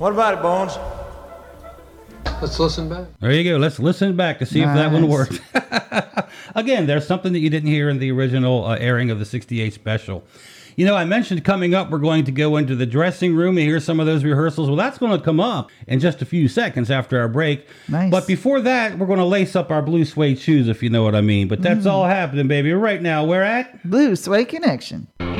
What about it, Bones? Let's listen back. There you go. Let's listen back to see if that one worked. Again, there's something that you didn't hear in the original airing of the 68 special. You know, I mentioned coming up, we're going to go into the dressing room and hear some of those rehearsals. Well, that's going to come up in just a few seconds after our break. Nice. But before that, we're going to lace up our blue suede shoes, if you know what I mean. But that's all happening, baby. Right now, we're at Blue Suede Connection.